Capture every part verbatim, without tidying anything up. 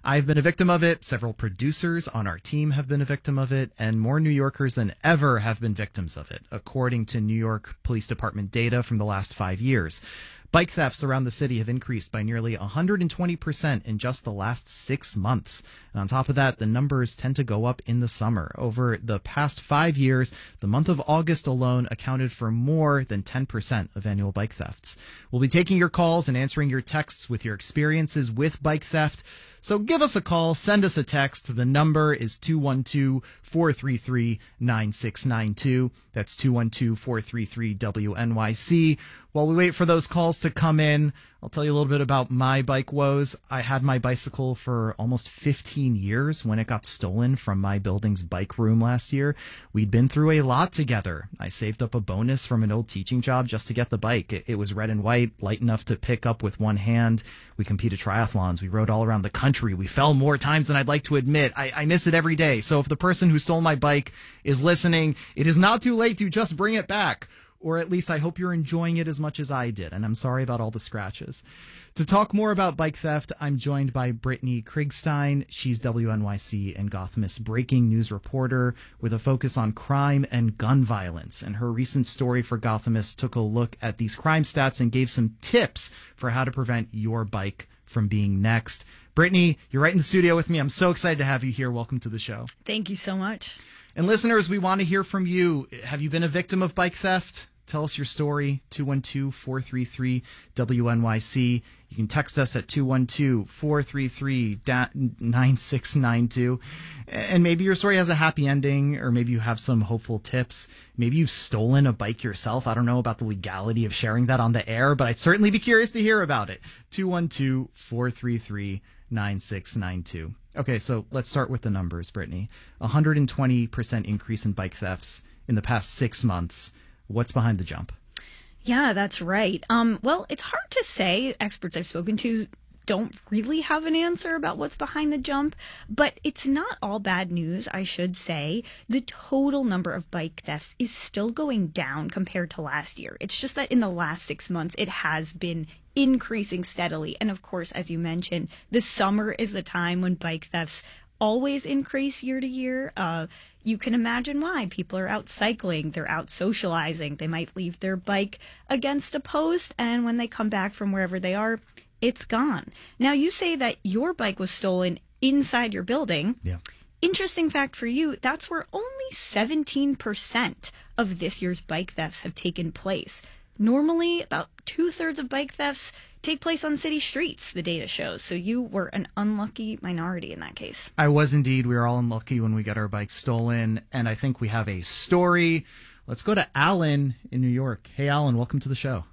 I've been a victim of it. Several producers on our team have been a victim of it, and more New Yorkers than ever have been victims of it, according to New York Police Department data from the last five years. Bike thefts around the city have increased by nearly one hundred twenty percent in just the last six months. And on top of that, the numbers tend to go up in the summer. Over the past five years, the month of August alone accounted for more than ten percent of annual bike thefts. We'll be taking your calls and answering your texts with your experiences with bike theft. So give us a call, send us a text. The number is two one two, four three three, nine six nine two. That's two one two, four three three, W N Y C. While we wait for those calls to come in, I'll tell you a little bit about my bike woes. I had my bicycle for almost fifteen years when it got stolen from my building's bike room last year. We'd been through a lot together. I saved up a bonus from an old teaching job just to get the bike. It, it was red and white, light enough to pick up with one hand. We competed triathlons. We rode all around the country. We fell more times than I'd like to admit. I, I miss it every day. So if the person who stole my bike is listening, it is not too late to just bring it back. Or at least I hope you're enjoying it as much as I did, and I'm sorry about all the scratches. To talk more about bike theft, I'm joined by Brittany Kriegstein. She's W N Y C and Gothamist breaking news reporter with a focus on crime and gun violence. And her recent story for Gothamist took a look at these crime stats and gave some tips for how to prevent your bike from being next. Brittany, you're right in the studio with me. I'm so excited to have you here. Welcome to the show. Thank you so much. And listeners, we want to hear from you. Have you been a victim of bike theft? Tell us your story, two one two, four three three, W N Y C. You can text us at two one two, four three three, nine six nine two. And maybe your story has a happy ending, or maybe you have some hopeful tips. Maybe you've stolen a bike yourself. I don't know about the legality of sharing that on the air, but I'd certainly be curious to hear about it. two one two, four three three, nine six nine two. Okay, so let's start with the numbers, Brittany. one hundred twenty percent increase in bike thefts in the past six months. What's behind the jump? Yeah, that's right. Um, well, it's hard to say. Experts I've spoken to don't really have an answer about what's behind the jump, but it's not all bad news, I should say. The total number of bike thefts is still going down compared to last year. It's just that in the last six months, it has been increasing steadily. And of course, as you mentioned, the summer is the time when bike thefts always increase year to year. Uh, you can imagine why. People are out cycling, they're out socializing, they might leave their bike against a post, and when they come back from wherever they are, it's gone. Now, you say that your bike was stolen inside your building. Yeah. Interesting fact for you, that's where only seventeen percent of this year's bike thefts have taken place. Normally, about two-thirds of bike thefts take place on city streets, the data shows. So you were an unlucky minority in that case. I was indeed. We were all unlucky when we got our bikes stolen. And I think we have a story. Let's go to Alan in New York. Hey, Alan, welcome to the show.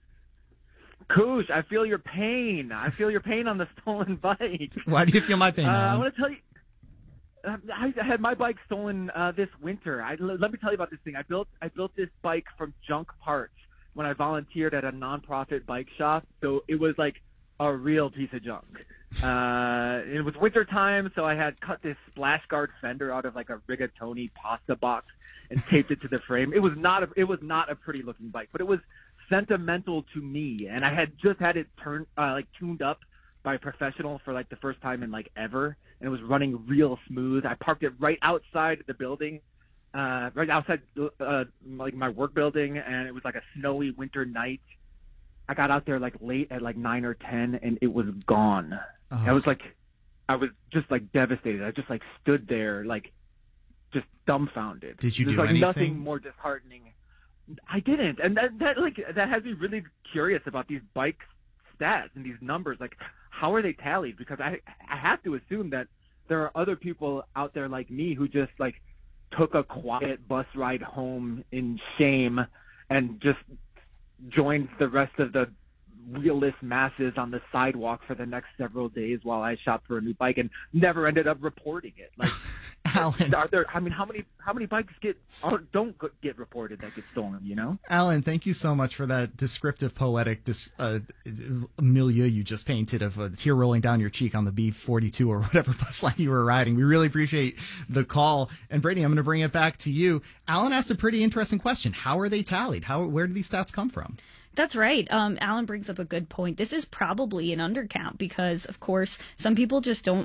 Koosh, I feel your pain. I feel your pain on the stolen bike. Why do you feel my pain, uh, Alan? I want to tell you. Uh, I I had my bike stolen uh, this winter. I, let me tell you about this thing. I built I built this bike from junk parts when I volunteered at a nonprofit bike shop. So it was like a real piece of junk. Uh, it was winter time, so I had cut this splash guard fender out of like a rigatoni pasta box and taped it to the frame. It was not a, it was not a pretty looking bike, but it was sentimental to me. And I had just had it turned, uh, like tuned up by a professional for like the first time in like ever. And it was running real smooth. I parked it right outside the building. Uh, right outside, uh, like my work building, and it was like a snowy winter night. I got out there like late at like nine or ten, and it was gone. Oh. I was like, I was just like devastated. I just like stood there, like just dumbfounded. Did you There's do like anything? Nothing more disheartening. I didn't, and that that like that has me really curious about these bike stats and these numbers. Like, how are they tallied? Because I I have to assume that there are other people out there like me who just like took a quiet bus ride home in shame and just joined the rest of the wheelless masses on the sidewalk for the next several days while I shopped for a new bike and never ended up reporting it. Like, Alan, are there? I mean, how many how many bikes get or don't get reported that get stolen? You know, Alan, thank you so much for that descriptive, poetic dis, uh, milieu you just painted of a tear rolling down your cheek on the B forty-two or whatever bus line you were riding. We really appreciate the call. And Brady, I'm going to bring it back to you. Alan asked a pretty interesting question. How are they tallied? How where do these stats come from? That's right. Um, Alan brings up a good point. This is probably an undercount because, of course, some people just don't